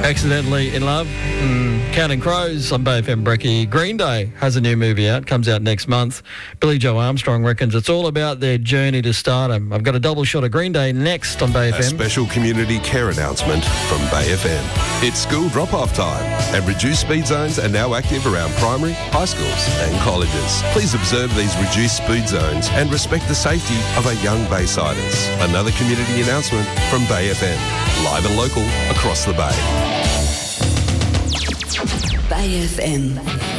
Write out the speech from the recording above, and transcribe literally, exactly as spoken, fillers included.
Accidentally in Love, mm, Counting Crows on Bay F M Brekkie. Green Day has a new movie out, comes out next month. Billy Joe Armstrong reckons it's all about their journey to stardom. I've got a double shot of Green Day next on Bay F M. A special community care announcement from Bay F M. It's school drop-off time, and reduced speed zones are now active around primary, high schools and colleges. Please observe these reduced speed zones and respect the safety of our young Baysiders. Another community announcement from Bay F M. Live and local across the Bay. Bay F M.